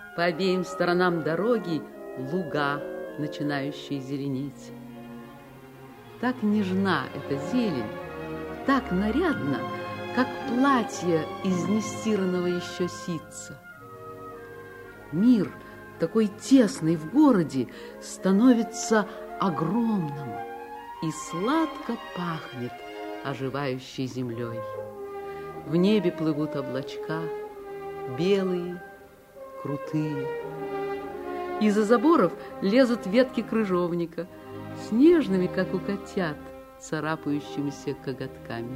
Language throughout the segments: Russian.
По обеим сторонам дороги луга, начинающие зеленеть. Так нежна эта зелень, так нарядна, как платье из нестиранного еще ситца. Мир, такой тесный в городе, становится огромным и сладко пахнет оживающей землей. В небе плывут облачка, белые, крутые. Из-за заборов лезут ветки крыжовника, с нежными, как у котят, царапающимися коготками.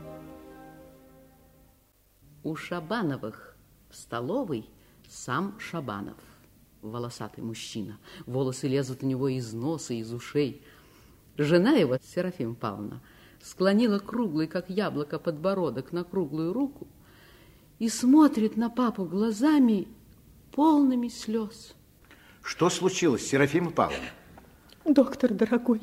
У Шабановых в столовой сам Шабанов, волосатый мужчина. Волосы лезут у него из носа, из ушей. Жена его, Серафима Павловна, склонила круглый, как яблоко, подбородок на круглую руку и смотрит на папу глазами, полными слез. Что случилось, Серафима Павловна? Доктор, дорогой,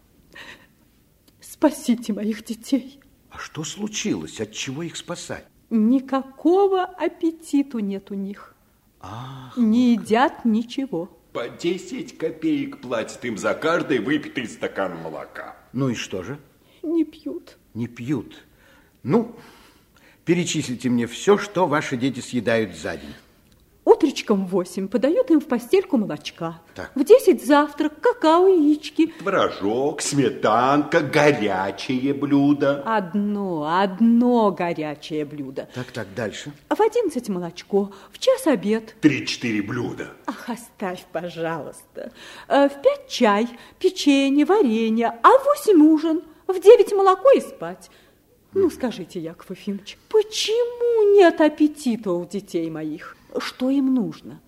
спасите моих детей. А что случилось? От чего их спасать? Никакого аппетиту нет у них. Ах, не едят ничего. По 10 копеек платят им за каждый выпитый стакан молока. Ну и что же? Не пьют. Не пьют. Ну, перечислите мне все, что ваши дети съедают за день. Утречком в 8 подают им в постельку молочка. Так. В 10 завтрак, какао, яички. Творожок, сметанка, горячее блюдо. Одно горячее блюдо. Так, дальше. В 11 молочко, в час обед. 3-4 блюда. Ах, оставь, пожалуйста. В 5 чай, печенье, варенье, а в 8 ужин, в 9 молоко и спать. Ну, скажите, Яков Ефимович, почему нет аппетита у детей моих? Что им нужно?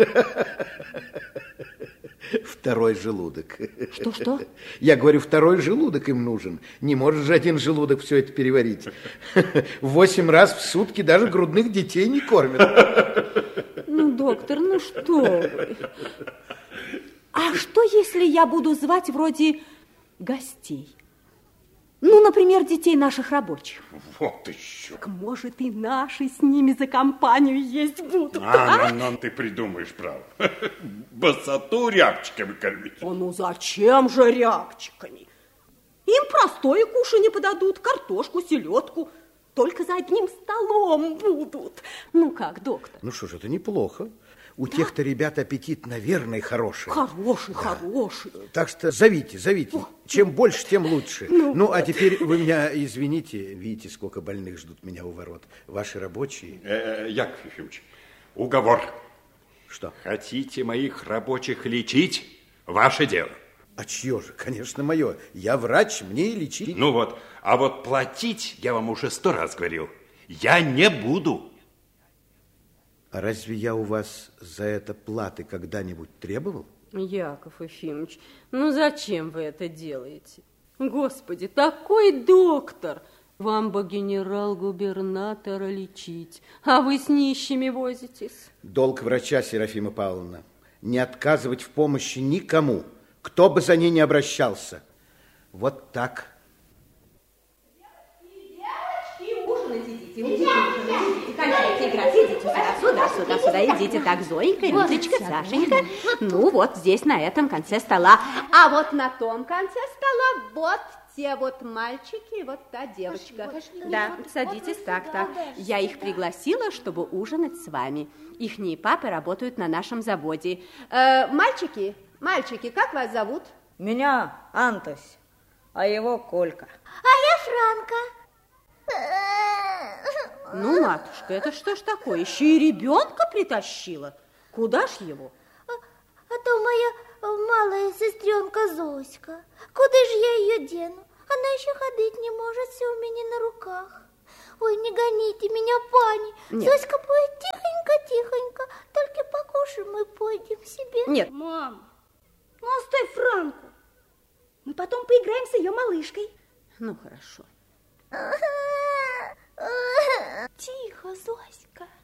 Второй желудок. Что? Я говорю, второй желудок им нужен. Не может же один желудок все это переварить. 8 раз в сутки даже грудных детей не кормят. Ну, доктор, ну что вы? А что, если я буду звать вроде гостей? Ну, например, детей наших рабочих. Вот еще. Так, может, и наши с ними за компанию есть будут. Ну, ты придумаешь, право. Босоту рябчиками кормить. Ну, зачем же рябчиками? Им простое кушанье подадут, картошку, селедку. Только за одним столом будут. Ну, как, доктор? Ну, что ж, это неплохо. У тех-то ребят аппетит, наверное, хороший. Хороший. Так что зовите. Чем больше, тем лучше. Ну, а теперь вы меня извините. Видите, сколько больных ждут меня у ворот. Ваши рабочие. Яков Ефимович, уговор. Что? Хотите моих рабочих лечить? Ваше дело. А чье же? Конечно, мое. Я врач, мне и лечить. Ну вот, а вот платить, я вам уже 100 раз говорил, я не буду. А разве я у вас за это платы когда-нибудь требовал? Яков Ефимович, ну зачем вы это делаете? Господи, такой доктор! Вам бы генерал-губернатора лечить, а вы с нищими возитесь. Долг врача, Серафима Павловна, не отказывать в помощи никому, кто бы за ней не обращался. Вот так. Девочки, ужинать идите. Кончайте играть, идите сюда, идите. Так, Зоенька, Риточка, Сашенька. Ну, вот здесь, на этом конце стола. А вот на том конце стола вот те вот мальчики и вот та девочка. Да, садитесь, так. Я их пригласила, чтобы ужинать с вами. Ихние папы работают на нашем заводе. Мальчики, как вас зовут? Меня Антось, а его Колька. А я Франка. Ну, матушка, это что ж такое? Еще и ребенка притащила. Куда ж его? А то моя малая сестренка Зоська. Куда же я ее дену? Она еще ходить не может, все у меня на руках. Ой, не гоните меня, пани. Нет. Зоська будет тихонько. Только покушаем и пойдем себе. Нет. Мам, ну оставь Франку. Мы потом поиграем с ее малышкой. Ну, хорошо. Тихо, Зоська.